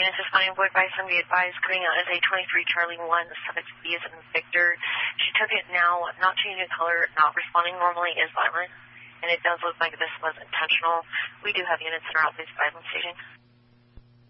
Units responding to advice and be advised, coming out as a 23 Charlie 1, the suffix B is in Victor. She took it now, not changing color, not responding normally is violent, and it does look like this was intentional. We do have units that are out this violent staging.